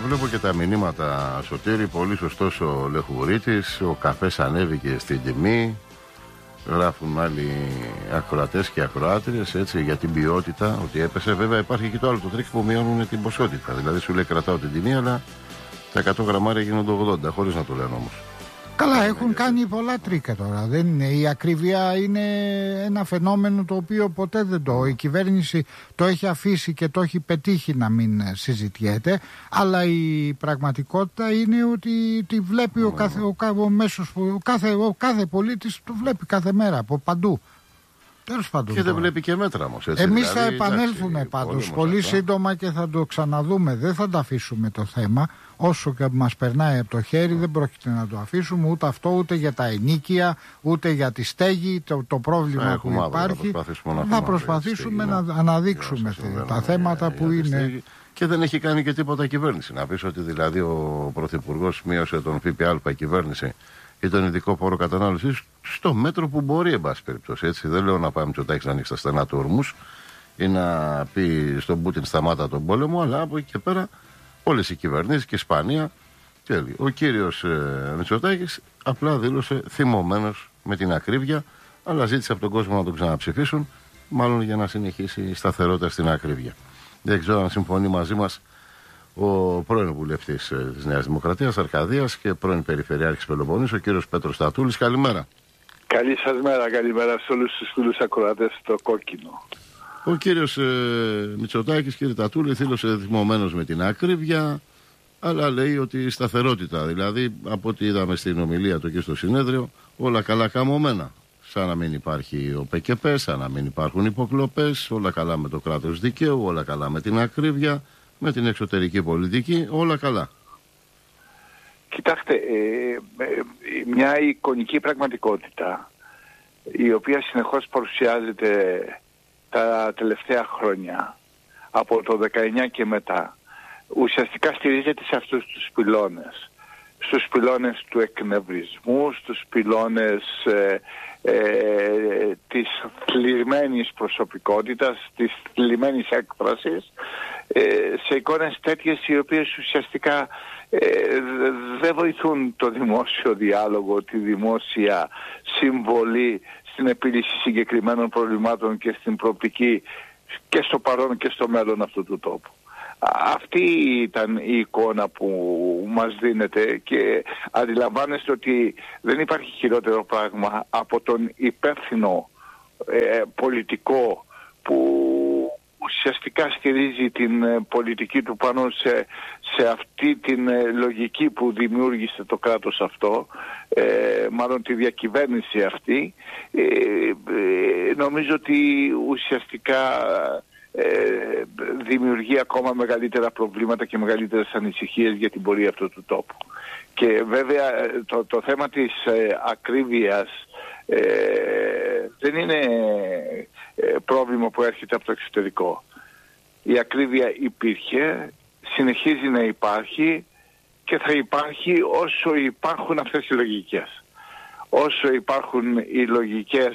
βλέπω και τα μηνύματα, Σωτήρη. Πολύ σωστός ο Λεχουρίτης. Ο καφές ανέβηκε στην τιμή. Γράφουν άλλοι ακροατές και ακροάτριες, έτσι, για την ποιότητα, ότι έπεσε. Βέβαια υπάρχει και το άλλο το τρίκ που μειώνουν την ποσότητα. Δηλαδή σου λέει κρατάω την τιμή, αλλά τα 100 γραμμάρια γίνονται 80, χωρίς να το λένε όμως. Καλά, έχουν κάνει πολλά τρίκα τώρα. Δεν είναι. Η ακρίβεια είναι ένα φαινόμενο το οποίο ποτέ δεν η κυβέρνηση το έχει αφήσει και το έχει πετύχει να μην συζητιέται. Αλλά η πραγματικότητα είναι ότι τη βλέπει ο κάθε πολίτης, το βλέπει κάθε μέρα από παντού. Και δεν βλέπει και μέτρα όμως. Εμείς θα επανέλθουμε πάντως πολύ σύντομα και θα το ξαναδούμε. Δεν θα το αφήσουμε το θέμα. Όσο και μας περνάει από το χέρι, δεν πρόκειται να το αφήσουμε ούτε αυτό, ούτε για τα ενοίκια, ούτε για τη στέγη, το πρόβλημα που υπάρχει. Θα προσπαθήσουμε να αναδείξουμε τα θέματα που είναι. Και δεν έχει κάνει και τίποτα η κυβέρνηση. Να πεις ότι δηλαδή ο Πρωθυπουργός μείωσε τον ΦΠΑ, η κυβέρνηση, ή τον ειδικό φόρο κατανάλωσης στο μέτρο που μπορεί, εν πάση περιπτώσει. Έτσι. Δεν λέω να πάει Μητσοτάκης να ανοίξει τα στενά του ορμούς ή να πει στον Πούτιν σταμάτα τον πόλεμο, αλλά από εκεί και πέρα όλες οι κυβερνήσεις και η Ισπανία. Ο κύριος Μητσοτάκης απλά δήλωσε θυμωμένος με την ακρίβεια, αλλά ζήτησε από τον κόσμο να τον ξαναψηφίσουν, μάλλον για να συνεχίσει η σταθερότητα στην ακρίβεια. Δεν ξέρω αν συμφωνεί μαζί μας ο πρώην βουλευτής της Νέας Δημοκρατίας Αρκαδίας και πρώην Περιφερειάρχης Πελοποννήσου, ο κύριος Πέτρος Τατούλης. Καλημέρα. Καλή σας μέρα, καλημέρα σε όλους τους φίλους ακροατές στο κόκκινο. Ο κύριος Μητσοτάκης, κύριε Τατούλη, θύλωσε θυμωμένος με την ακρίβεια, αλλά λέει ότι η σταθερότητα, δηλαδή από ό,τι είδαμε στην ομιλία του και στο συνέδριο, όλα καλά καμωμένα. Σαν να μην υπάρχει ο ΠΚΠ, σαν να μην υπάρχουν υποκλοπές, όλα καλά με το κράτος δικαίου, όλα καλά με την ακρίβεια, με την εξωτερική πολιτική, όλα καλά. Κοιτάξτε, μια εικονική πραγματικότητα η οποία συνεχώς παρουσιάζεται τα τελευταία χρόνια από το 19 και μετά ουσιαστικά στηρίζεται σε αυτούς τους πυλώνες. Στους πυλώνες του εκνευρισμού, στους πυλώνες της θλιμμένης προσωπικότητας, της θλιμμένης έκφρασης, σε εικόνες τέτοιες οι οποίες ουσιαστικά δεν βοηθούν το δημόσιο διάλογο, τη δημόσια συμβολή στην επίλυση συγκεκριμένων προβλημάτων και στην προοπτική και στο παρόν και στο μέλλον αυτού του τόπου. Αυτή ήταν η εικόνα που μας δίνεται και αντιλαμβάνεστε ότι δεν υπάρχει χειρότερο πράγμα από τον υπεύθυνο πολιτικό που ουσιαστικά στηρίζει την πολιτική του πάνω σε αυτή την λογική που δημιούργησε το κράτος αυτό, μάλλον τη διακυβέρνηση αυτή. Νομίζω ότι ουσιαστικά δημιουργεί ακόμα μεγαλύτερα προβλήματα και μεγαλύτερες ανησυχίες για την πορεία αυτού του τόπου. Και βέβαια το θέμα της ακρίβειας δεν είναι πρόβλημα που έρχεται από το εξωτερικό. Η ακρίβεια υπήρχε, συνεχίζει να υπάρχει και θα υπάρχει όσο υπάρχουν αυτές οι λογικές. Όσο υπάρχουν οι λογικές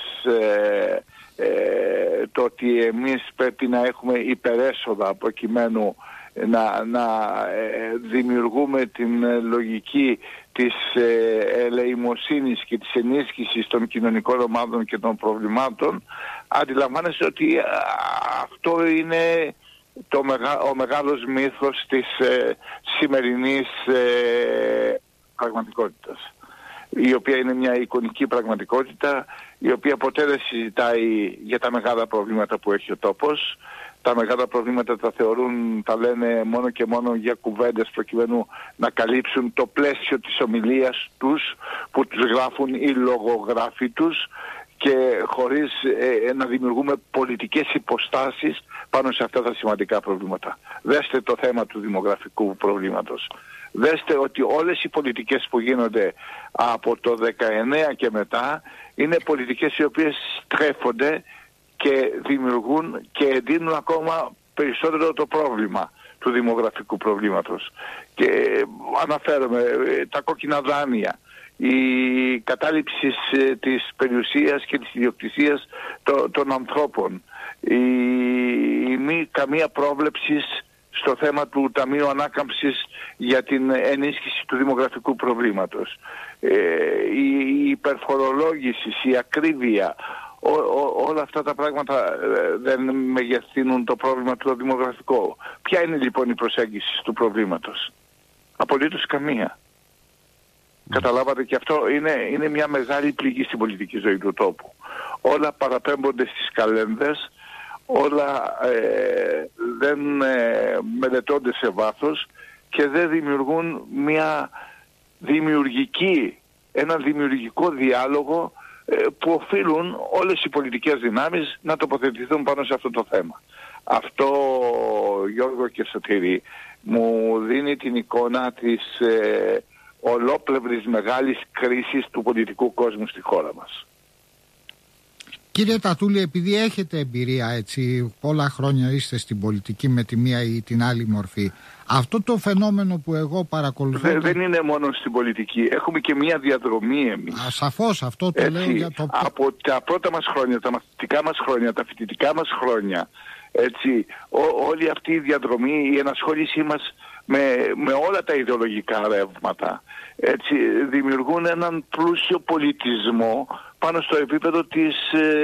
το ότι εμείς πρέπει να έχουμε υπερέσοδα προκειμένου να δημιουργούμε την λογική της ελεημοσύνης και της ενίσχυσης των κοινωνικών ομάδων και των προβλημάτων, αντιλαμβάνεστε ότι αυτό είναι ο μεγάλος μύθος της σημερινής πραγματικότητας, η οποία είναι μια εικονική πραγματικότητα, η οποία ποτέ δεν συζητάει για τα μεγάλα προβλήματα που έχει ο τόπος. Τα μεγάλα προβλήματα τα λένε μόνο και μόνο για κουβέντες προκειμένου να καλύψουν το πλαίσιο της ομιλίας τους που τους γράφουν οι λογογράφοι τους και χωρίς να δημιουργούμε πολιτικές υποστάσεις πάνω σε αυτά τα σημαντικά προβλήματα. Δέστε το θέμα του δημογραφικού προβλήματος. Δέστε ότι όλες οι πολιτικές που γίνονται από το 19 και μετά είναι πολιτικές οι οποίες στρέφονται και δημιουργούν και εντείνουν ακόμα περισσότερο το πρόβλημα του δημογραφικού προβλήματος. Και αναφέρομαι τα κόκκινα δάνεια, η κατάληψη της περιουσίας και της ιδιοκτησίας των ανθρώπων, η μη καμία πρόβλεψη στο θέμα του Ταμείου Ανάκαμψης για την ενίσχυση του δημογραφικού προβλήματος. Η υπερφορολόγηση, η ακρίβεια, όλα αυτά τα πράγματα δεν μεγεθύνουν το πρόβλημα του δημογραφικού. Ποια είναι λοιπόν η προσέγγιση του προβλήματος? Απολύτως καμία. Καταλάβατε, και αυτό είναι μια μεγάλη πληγή στην πολιτική ζωή του τόπου. Όλα παραπέμπονται στις καλένδες, όλα δεν μελετώνται σε βάθος και δεν δημιουργούν έναν δημιουργικό διάλογο που οφείλουν όλες οι πολιτικές δυνάμεις να τοποθετηθούν πάνω σε αυτό το θέμα. Αυτό, Γιώργο και Σωτήρη, μου δίνει την εικόνα της ολόπλευρης μεγάλης κρίσης του πολιτικού κόσμου στη χώρα μας. Κύριε Τατούλη, επειδή έχετε εμπειρία έτσι, πολλά χρόνια είστε στην πολιτική με τη μία ή την άλλη μορφή, αυτό το φαινόμενο που εγώ παρακολουθώ... Δεν είναι μόνο στην πολιτική, έχουμε και μία διαδρομή εμείς. Σαφώς, αυτό το λέω για το... Από τα πρώτα μας χρόνια, τα μαθητικά μας χρόνια, τα φοιτητικά μας χρόνια, έτσι, όλη αυτή η διαδρομή, η ενασχόλησή μας με όλα τα ιδεολογικά ρεύματα, έτσι, δημιουργούν έναν πλούσιο πολιτισμό πάνω στο επίπεδο της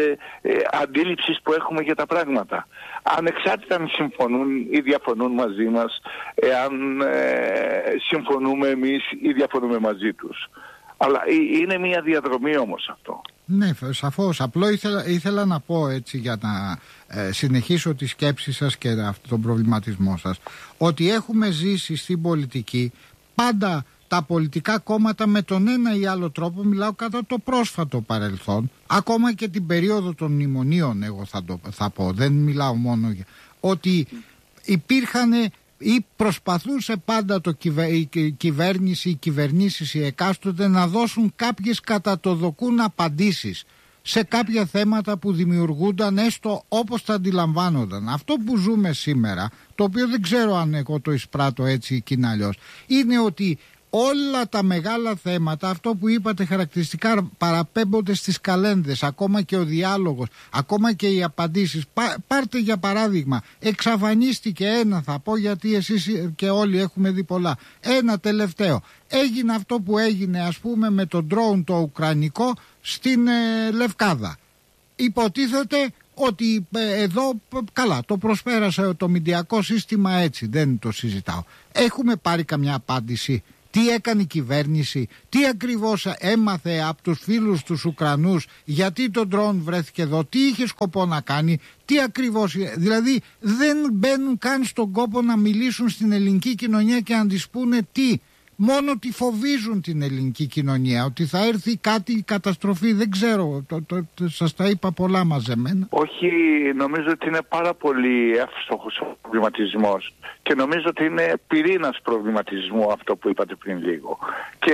αντίληψης που έχουμε για τα πράγματα. Ανεξάρτητα αν συμφωνούν ή διαφωνούν μαζί μας, εάν συμφωνούμε εμείς ή διαφωνούμε μαζί τους. Αλλά είναι μια διαδρομή όμως αυτό. Ναι, σαφώς. Απλό ήθελα να πω έτσι για να συνεχίσω τη σκέψη σας και τον προβληματισμό σας, ότι έχουμε ζήσει στην πολιτική πάντα τα πολιτικά κόμματα με τον ένα ή άλλο τρόπο, μιλάω κατά το πρόσφατο παρελθόν, ακόμα και την περίοδο των μνημονίων, εγώ θα πω, δεν μιλάω μόνο για... ότι υπήρχαν ή προσπαθούσε πάντα η κυβέρνηση, οι κυβερνήσεις, οι εκάστοτε να δώσουν κάποιες κατά το δοκούν απαντήσεις σε κάποια θέματα που δημιουργούνταν έστω όπως τα αντιλαμβάνονταν. Αυτό που ζούμε σήμερα, το οποίο δεν ξέρω αν εγώ το εισπράττω έτσι ή αλλιώς, είναι ότι όλα τα μεγάλα θέματα, αυτό που είπατε χαρακτηριστικά, παραπέμπονται στις καλένδες, ακόμα και ο διάλογος, ακόμα και οι απαντήσεις. Πάρτε για παράδειγμα, εξαφανίστηκε ένα, θα πω γιατί εσείς και όλοι έχουμε δει πολλά, ένα τελευταίο. Έγινε αυτό που έγινε, ας πούμε, με το drone το ουκρανικό στην Λευκάδα. Υποτίθεται ότι εδώ καλά το προσπέρασε το μηντιακό σύστημα, έτσι δεν το συζητάω. Έχουμε πάρει καμιά απάντηση? Τι έκανε η κυβέρνηση, τι ακριβώς έμαθε από τους φίλους τους Ουκρανούς, γιατί το ντρόν βρέθηκε εδώ, τι είχε σκοπό να κάνει, τι ακριβώς, δηλαδή δεν μπαίνουν καν στον κόπο να μιλήσουν στην ελληνική κοινωνία και να της πούνε τι. Μόνο ότι φοβίζουν την ελληνική κοινωνία, ότι θα έρθει κάτι, η καταστροφή, δεν ξέρω, σας τα είπα πολλά μαζεμένα. Όχι, νομίζω ότι είναι πάρα πολύ εύστοχος ο προβληματισμός και νομίζω ότι είναι πυρήνας προβληματισμού αυτό που είπατε πριν λίγο. Και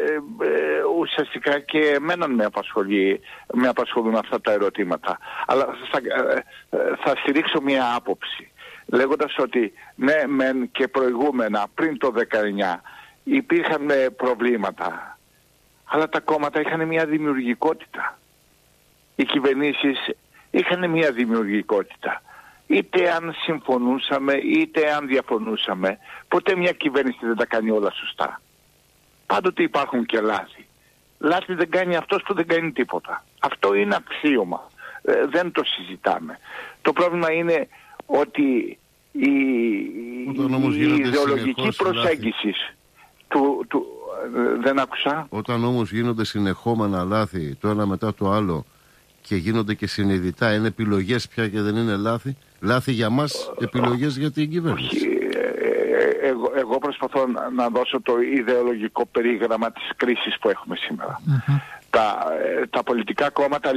ουσιαστικά και εμένα με απασχολούν αυτά τα ερωτήματα. Αλλά θα στηρίξω μια άποψη, λέγοντας ότι ναι, μεν και προηγούμενα, πριν το 19, υπήρχαν προβλήματα, αλλά τα κόμματα είχαν μια δημιουργικότητα. Οι κυβερνήσεις είχαν μια δημιουργικότητα. Είτε αν συμφωνούσαμε, είτε αν διαφωνούσαμε, ποτέ μια κυβέρνηση δεν τα κάνει όλα σωστά. Πάντοτε υπάρχουν και λάθη. Λάθη δεν κάνει αυτός που δεν κάνει τίποτα. Αυτό είναι αξίωμα. Δεν το συζητάμε. Το πρόβλημα είναι ότι η ιδεολογική προσέγγιση δεν άκουσα. Όταν όμως γίνονται συνεχόμενα λάθη το ένα μετά το άλλο και γίνονται και συνειδητά, είναι επιλογές πια και δεν είναι λάθη. Λάθη για μας, επιλογές για την κυβέρνηση. Εγώ προσπαθώ να δώσω το ιδεολογικό περίγραμμα της κρίσης που έχουμε σήμερα. Τα πολιτικά κόμματα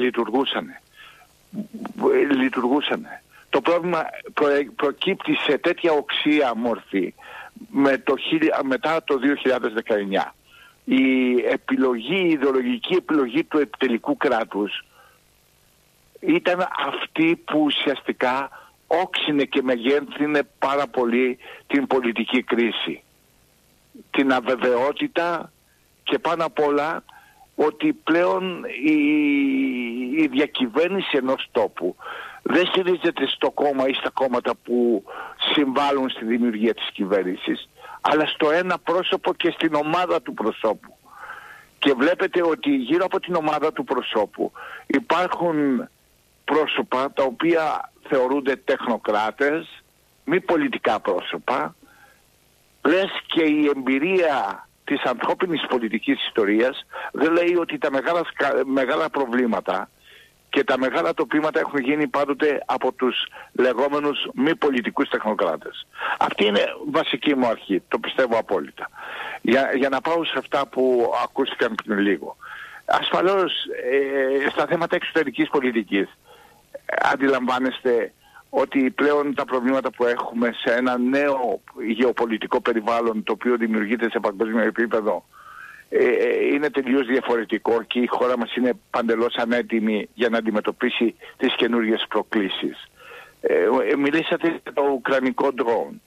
λειτουργούσανε. Το πρόβλημα προκύπτει σε τέτοια οξία μορφή μετά το 2019. Η ιδεολογική επιλογή του επιτελικού κράτους ήταν αυτή που ουσιαστικά όξινε και μεγένθυνε πάρα πολύ την πολιτική κρίση. Την αβεβαιότητα και πάνω απ' όλα ότι πλέον η διακυβέρνηση ενός τόπου δεν στηρίζεται στο κόμμα ή στα κόμματα που συμβάλλουν στη δημιουργία της κυβέρνησης, αλλά στο ένα πρόσωπο και στην ομάδα του προσώπου. Και βλέπετε ότι γύρω από την ομάδα του προσώπου υπάρχουν πρόσωπα τα οποία θεωρούνται τεχνοκράτες, μη πολιτικά πρόσωπα, λες και η εμπειρία της ανθρώπινης πολιτικής ιστορίας δεν λέει ότι τα μεγάλα προβλήματα και τα μεγάλα τοπήματα έχουν γίνει πάντοτε από τους λεγόμενους μη πολιτικούς τεχνοκράτες. Αυτή είναι βασική μου αρχή, το πιστεύω απόλυτα. Για να πάω σε αυτά που ακούστηκαν πριν λίγο. Ασφαλώς στα θέματα εξωτερικής πολιτικής αντιλαμβάνεστε ότι πλέον τα προβλήματα που έχουμε σε ένα νέο γεωπολιτικό περιβάλλον το οποίο δημιουργείται σε παγκόσμιο επίπεδο είναι τελείως διαφορετικό και η χώρα μας είναι παντελώς ανέτοιμη για να αντιμετωπίσει τις καινούργιες προκλήσεις. Μιλήσατε για το ουκρανικό ντρόουν.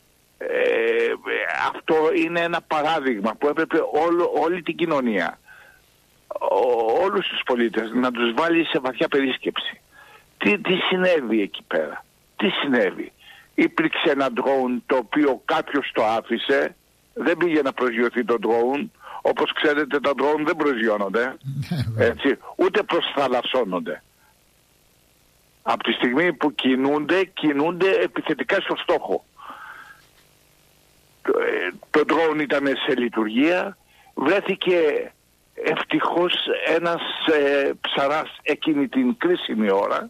Αυτό είναι ένα παράδειγμα που έπρεπε όλη την κοινωνία, όλους τους πολίτες να τους βάλει σε βαθιά περίσκεψη. Τι συνέβη εκεί πέρα, τι συνέβη? Υπήρξε ένα ντρόουν το οποίο κάποιος το άφησε, δεν πήγε να προσγειωθεί το ντρόουν. Όπως ξέρετε τα ντρόουν δεν προσγειώνονται, έτσι, ούτε προσθαλασσώνονται. Από τη στιγμή που κινούνται επιθετικά στο στόχο. Το ντρόουν ήταν σε λειτουργία, βρέθηκε ευτυχώς ένας ψαράς εκείνη την κρίσιμη ώρα,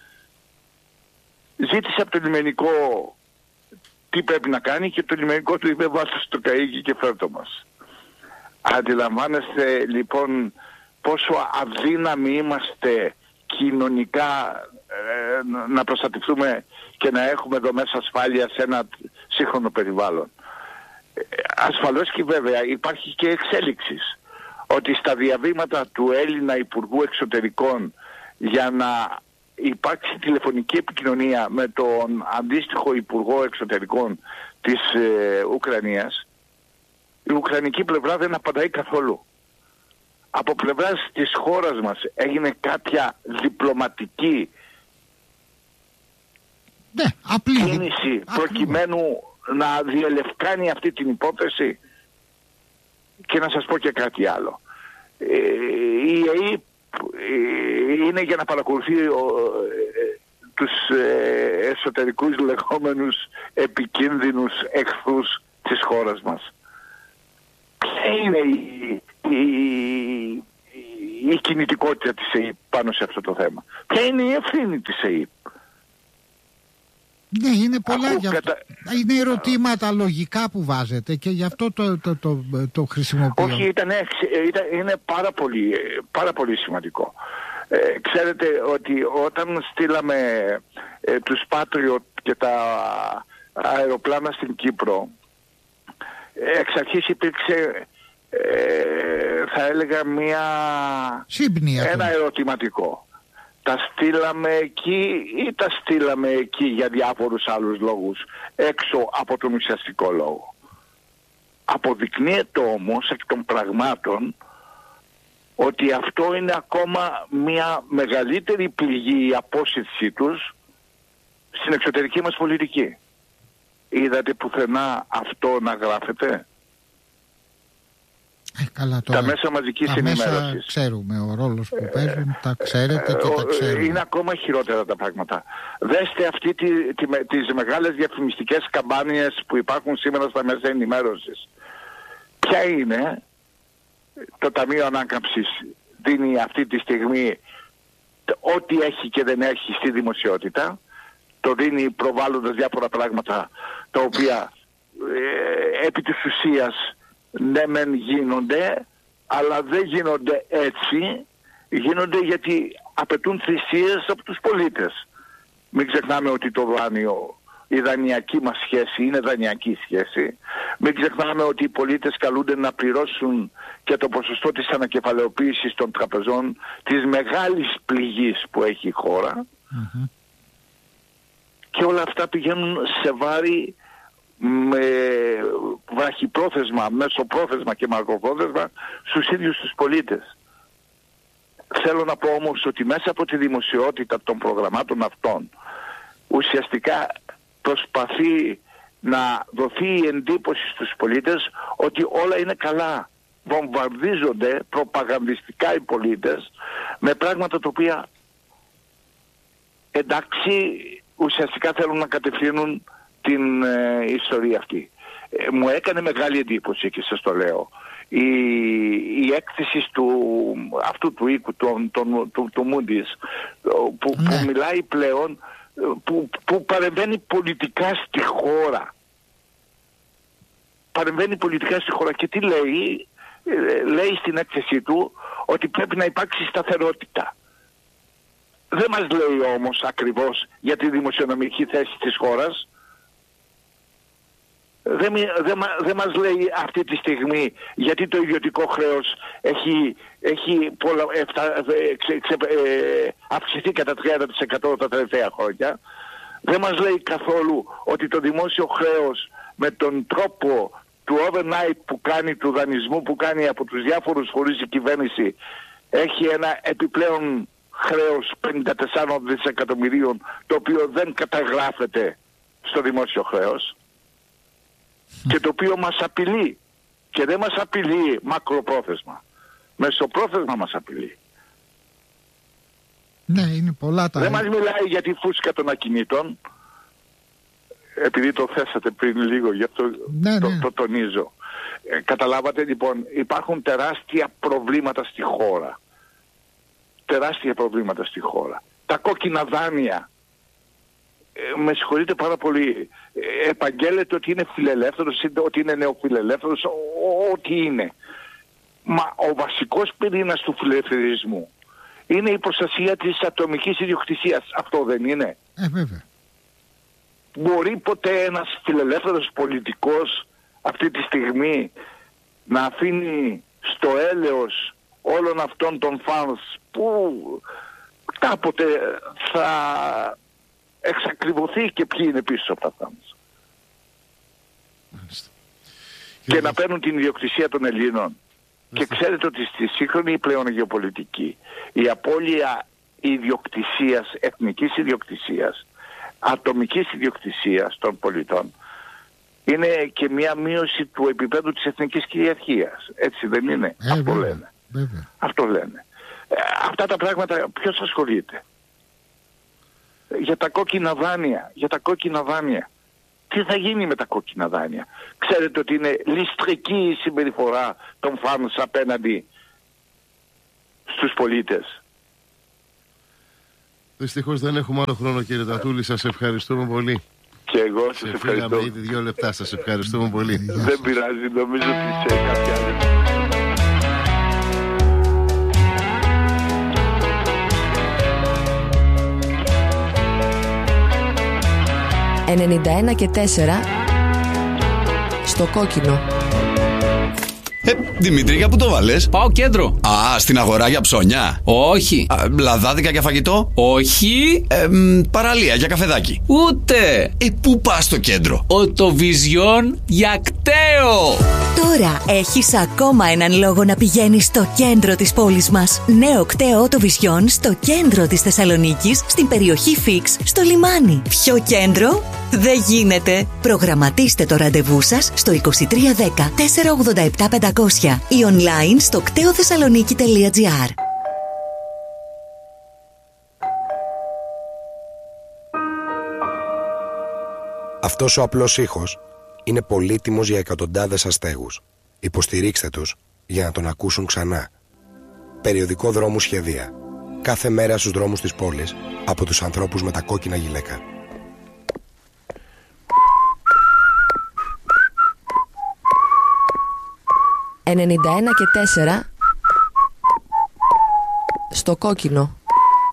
ζήτησε από το λιμενικό τι πρέπει να κάνει και το λιμενικό του είπε βάστε στο καΐκι και φέρτο μας. Αντιλαμβάνεστε λοιπόν πόσο αδύναμοι είμαστε κοινωνικά να προστατευτούμε και να έχουμε δομές ασφάλειας σε ένα σύγχρονο περιβάλλον. Ασφαλώς και βέβαια υπάρχει και εξέλιξης ότι στα διαβήματα του Έλληνα Υπουργού Εξωτερικών για να υπάρξει τηλεφωνική επικοινωνία με τον αντίστοιχο Υπουργό Εξωτερικών της Ουκρανίας, η Ουκρανική πλευρά δεν απαντάει καθόλου. Από πλευράς της χώρας μας έγινε κάποια διπλωματική κίνηση προκειμένου να διελευκάνει αυτή την υπόθεση? Και να σας πω και κάτι άλλο. Η ΕΕ είναι για να παρακολουθεί τους εσωτερικούς λεγόμενους επικίνδυνους εχθρούς της χώρας μας. Ποια είναι η κινητικότητα της ΕΕ πάνω σε αυτό το θέμα? Ποια είναι η ευθύνη της ΕΕ? Ναι, είναι πολλά είναι ερωτήματα λογικά που βάζετε και γι' αυτό το χρησιμοποιώ. Όχι, είναι πάρα πολύ σημαντικό. Ξέρετε ότι όταν στείλαμε τους Patriot και τα αεροπλάνα στην Κύπρο, εξ αρχής υπήρξε θα έλεγα ένα ερωτηματικό. Τα στείλαμε εκεί ή τα στείλαμε εκεί για διάφορους άλλους λόγους, έξω από τον ουσιαστικό λόγο? Αποδεικνύεται όμως εκ των πραγμάτων ότι αυτό είναι ακόμα μια μεγαλύτερη πληγή η απόσυρσή τους στην εξωτερική μας πολιτική. Είδατε πουθενά αυτό να γράφεται? Καλά, τα μέσα μαζικής ενημέρωσης. Μέσα ξέρουμε ο ρόλος που παίζουν, τα ξέρετε και τα ξέρουμε. Είναι ακόμα χειρότερα τα πράγματα. Δέστε τις μεγάλες διαφημιστικές καμπάνιες που υπάρχουν σήμερα στα μέσα ενημέρωσης. Ποια είναι? Το Ταμείο Ανάκαμψης δίνει αυτή τη στιγμή ό,τι έχει και δεν έχει στη δημοσιότητα. Το δίνει προβάλλοντας διάφορα πράγματα τα οποία επί της ουσίας ναι μεν γίνονται, αλλά δεν γίνονται έτσι. Γίνονται γιατί απαιτούν θυσίες από τους πολίτες. Μην ξεχνάμε ότι το δάνειο, η δανειακή μας σχέση είναι δανειακή σχέση. Μην ξεχνάμε ότι οι πολίτες καλούνται να πληρώσουν και το ποσοστό της ανακεφαλαιοποίησης των τραπεζών, της μεγάλης πληγής που έχει η χώρα. Mm-hmm. Και όλα αυτά πηγαίνουν σε βάρη με βραχυπρόθεσμα, μεσοπρόθεσμα και μακροπρόθεσμα στους ίδιους τους πολίτες. Θέλω να πω όμως ότι μέσα από τη δημοσιότητα των προγραμμάτων αυτών ουσιαστικά προσπαθεί να δοθεί η εντύπωση στους πολίτες ότι όλα είναι καλά. Βομβαρδίζονται προπαγανδιστικά οι πολίτες με πράγματα τα οποία εντάξει ουσιαστικά θέλουν να κατευθύνουν την ιστορία αυτή. Μου έκανε μεγάλη εντύπωση και σας το λέω η έκθεση αυτού του οίκου του Moody's που μιλάει πλέον που παρεμβαίνει πολιτικά στη χώρα. Παρεμβαίνει πολιτικά στη χώρα και τι λέει? Λέει στην έκθεσή του ότι πρέπει να υπάρξει σταθερότητα. Δεν μας λέει όμως ακριβώς για τη δημοσιονομική θέση της χώρας. Δεν μας λέει αυτή τη στιγμή γιατί το ιδιωτικό χρέος έχει αυξηθεί κατά 30% τα τελευταία χρόνια. Δεν μας λέει καθόλου ότι το δημόσιο χρέος με τον τρόπο του overnight που κάνει, του δανεισμού που κάνει από τους διάφορους φορείς η κυβέρνηση, έχει ένα επιπλέον χρέος 54 δισεκατομμυρίων το οποίο δεν καταγράφεται στο δημόσιο χρέος και το οποίο μας απειλεί και δεν μας απειλεί μακροπρόθεσμα, μεσοπρόθεσμα μας απειλεί. Ναι, είναι πολλά τα... Δεν μας μιλάει για τη φούσκα των ακινήτων, επειδή το θέσατε πριν λίγο, γι' αυτό το τονίζω. Καταλάβατε λοιπόν, υπάρχουν τεράστια προβλήματα στη χώρα. Τεράστια προβλήματα στη χώρα. Τα κόκκινα δάνεια, με συγχωρείτε πάρα πολύ, επαγγέλλεται ότι είναι φιλελεύθερος, ότι είναι νεοφιλελεύθερος, ό,τι είναι. Μα ο βασικός πυρήνας του φιλελευθερισμού είναι η προστασία της ατομικής ιδιοκτησίας. Αυτό δεν είναι? Βέβαια. Μπορεί ποτέ ένας φιλελεύθερος πολιτικός αυτή τη στιγμή να αφήνει στο έλεος όλων αυτών των φανς που κάποτε θα εξακριβωθεί και ποιοι είναι πίσω από τα φανς και να παίρνουν την ιδιοκτησία των Ελλήνων? Και ξέρετε ότι στη σύγχρονη πλέον γεωπολιτική η απώλεια ιδιοκτησίας, εθνικής ιδιοκτησίας, ατομικής ιδιοκτησίας των πολιτών είναι και μια μείωση του επίπεδου της εθνικής κυριαρχίας. Έτσι δεν είναι? Αυτό λένε. Αυτό λένε. Αυτά τα πράγματα ποιος ασχολείται? Για τα κόκκινα δάνεια. Τι θα γίνει με τα κόκκινα δάνεια? Ξέρετε ότι είναι ληστρική η συμπεριφορά των φανς απέναντι στους πολίτες. Δυστυχώς δεν έχουμε άλλο χρόνο, κύριε Τατούλη. Σας ευχαριστούμε πολύ. Και εγώ σας ευχαριστώ. Φύγαμε ήδη 2 λεπτά. Σας ευχαριστούμε πολύ. Δεν πειράζει, νομίζω ότι σε κάποια άλλη. 91 και 4 στο κόκκινο. Δημήτρη, για πού το βάλες? Πάω κέντρο. Α, στην αγορά για ψώνια? Όχι. Λαδάδικα για φαγητό? Όχι. Παραλία για καφεδάκι? Ούτε. Πού πας στο κέντρο? Οτοβιζιόν για κταίο. Τώρα έχεις ακόμα έναν λόγο να πηγαίνεις στο κέντρο της πόλης μας. Νέο κταίο Οτοβιζιόν στο κέντρο της Θεσσαλονίκης, στην περιοχή Φίξ, στο λιμάνι. Ποιο κέντρο? Δεν γίνεται. Προγραμματίστε το ραντεβού σας στο 2310 487 500 ή online στο κτεοθεσσαλονίκη.gr. Αυτός ο απλός ήχος είναι πολύτιμος για εκατοντάδες αστέγους. Υποστηρίξτε τους για να τον ακούσουν ξανά. Περιοδικό Δρόμου Σχεδία. Κάθε μέρα στους δρόμους της πόλης από τους ανθρώπους με τα κόκκινα γυλαίκα. «91 και 4 στο κόκκινο».